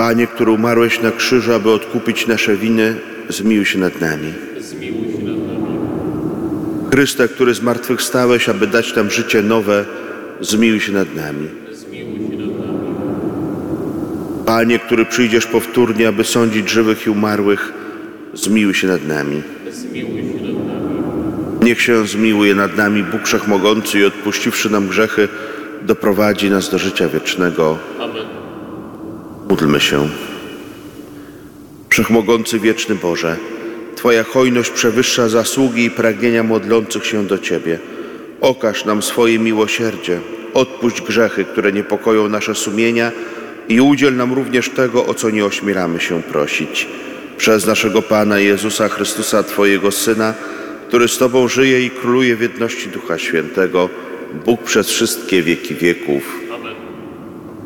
Panie, który umarłeś na krzyżu, aby odkupić nasze winy, zmiłuj się nad nami. Chryste, który zmartwychwstałeś, aby dać nam życie nowe, zmiłuj się nad nami. Panie, który przyjdziesz powtórnie, aby sądzić żywych i umarłych, zmiłuj się nad nami. Niech się zmiłuje nad nami Bóg Wszechmogący i odpuściwszy nam grzechy, doprowadzi nas do życia wiecznego. Amen. Módlmy się. Wszechmogący wieczny Boże, Twoja hojność przewyższa zasługi i pragnienia modlących się do Ciebie. Okaż nam swoje miłosierdzie, odpuść grzechy, które niepokoją nasze sumienia i udziel nam również tego, o co nie ośmielamy się prosić. Przez naszego Pana Jezusa Chrystusa, Twojego Syna, który z Tobą żyje i króluje w jedności Ducha Świętego, Bóg przez wszystkie wieki wieków.